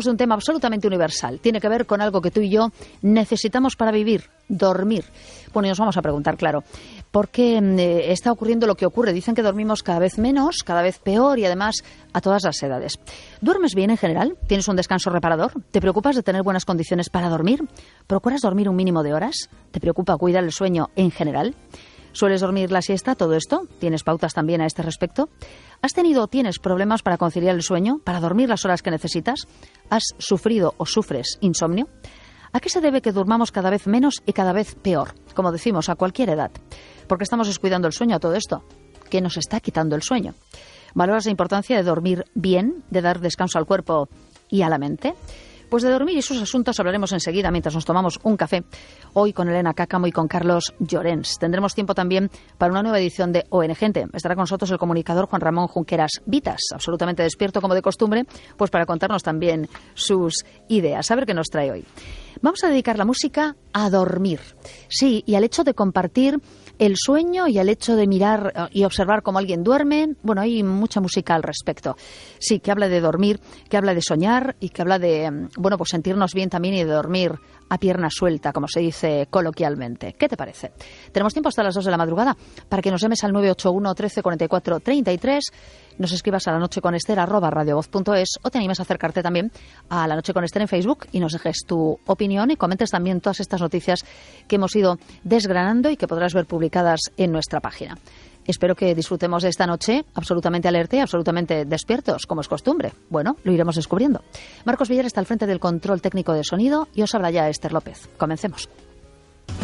hablamos de un tema absolutamente universal. Tiene que ver con algo que tú y yo necesitamos para vivir, dormir. Bueno, y nos vamos a preguntar, claro, ¿por qué está ocurriendo lo que ocurre? Dicen que dormimos cada vez menos, cada vez peor y además a todas las edades. ¿Duermes bien en general? ¿Tienes un descanso reparador? ¿Te preocupas de tener buenas condiciones para dormir? ¿Procuras dormir un mínimo de horas? ¿Te preocupa cuidar el sueño en general? ¿Sueles dormir la siesta? ¿Todo esto? ¿Tienes pautas también a este respecto? ¿Has tenido o tienes problemas para conciliar el sueño, para dormir las horas que necesitas? ¿Has sufrido o sufres insomnio? ¿A qué se debe que durmamos cada vez menos y cada vez peor? Como decimos, a cualquier edad. ¿Por qué estamos descuidando el sueño a todo esto? ¿Qué nos está quitando el sueño? ¿Valoras la importancia de dormir bien, de dar descanso al cuerpo y a la mente? Pues de dormir y sus asuntos hablaremos enseguida mientras nos tomamos un café. Hoy con Elena Cáccamo y con Carlos Llorens. Tendremos tiempo también para una nueva edición de ON Gente. Estará con nosotros el comunicador Juan Ramón Junqueras Vitas, absolutamente despierto como de costumbre, pues para contarnos también sus ideas. A ver qué nos trae hoy. Vamos a dedicar la música a dormir. Sí, y al hecho de compartir el sueño y al hecho de mirar y observar cómo alguien duerme. Bueno, hay mucha música al respecto. Sí, que habla de dormir, que habla de soñar y que habla de, bueno, pues sentirnos bien también y de dormir a pierna suelta, como se dice coloquialmente. ¿Qué te parece? Tenemos tiempo hasta las 2 de la madrugada para que nos llames al 981 13 44 33, nos escribas a lanocheconester@radiovoz.es o te animes a acercarte también a La Noche con Ester en Facebook y nos dejes tu opinión y comentes también todas estas noticias que hemos ido desgranando y que podrás ver publicadas en nuestra página. Espero que disfrutemos de esta noche absolutamente alerta y absolutamente despiertos, como es costumbre. Bueno, lo iremos descubriendo. Marcos Villar está al frente del control técnico de sonido y os habla ya Ester López. Comencemos.